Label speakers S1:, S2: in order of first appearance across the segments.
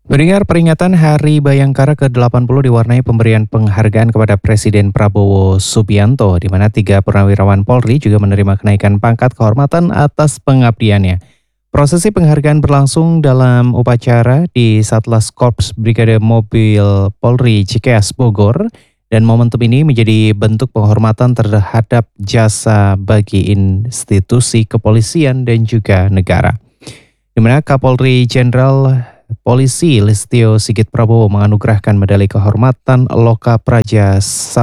S1: Mendengar peringatan Hari Bayangkara ke-80 diwarnai pemberian penghargaan kepada Presiden Prabowo Subianto, di mana 3 purnawirawan Polri juga menerima kenaikan pangkat kehormatan atas pengabdiannya. Prosesi penghargaan berlangsung dalam upacara di Satlas Korps Brigade Mobil Polri Cikeas Bogor, dan momentum ini menjadi bentuk penghormatan terhadap jasa bagi institusi kepolisian dan juga negara. Di mana Kapolri Jenderal Polisi Listio Sigit Prabowo menganugerahkan medali kehormatan Loka Praja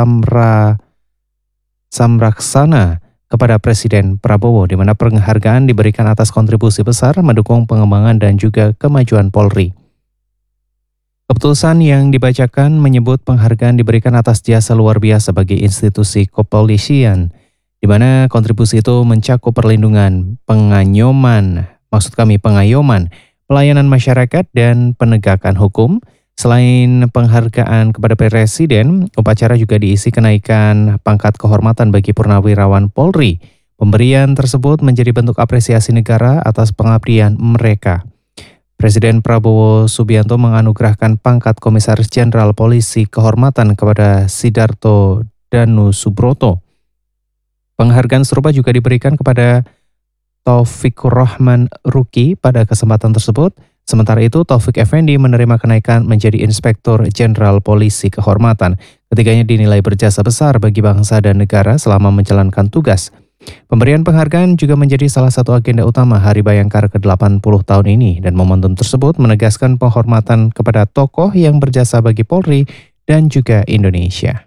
S1: Samraksana kepada Presiden Prabowo, di mana penghargaan diberikan atas kontribusi besar mendukung pengembangan dan juga kemajuan Polri. Keputusan yang dibacakan menyebut penghargaan diberikan atas jasa luar biasa bagi institusi kepolisian, di mana kontribusi itu mencakup perlindungan, pengayoman, pelayanan masyarakat, dan penegakan hukum. Selain penghargaan kepada Presiden, upacara juga diisi kenaikan pangkat kehormatan bagi purnawirawan Polri. Pemberian tersebut menjadi bentuk apresiasi negara atas pengabdian mereka. Presiden Prabowo Subianto menganugerahkan pangkat Komisaris Jenderal Polisi Kehormatan kepada Sidarto Danu Subroto. Penghargaan serupa juga diberikan kepada Taufikur Rahman Ruki pada kesempatan tersebut. Sementara itu, Taufik Effendi menerima kenaikan menjadi Inspektur Jenderal Polisi Kehormatan. Ketiganya dinilai berjasa besar bagi bangsa dan negara selama menjalankan tugas. Pemberian penghargaan juga menjadi salah satu agenda utama Hari Bayangkara ke-80 tahun ini, dan momentum tersebut menegaskan penghormatan kepada tokoh yang berjasa bagi Polri dan juga Indonesia.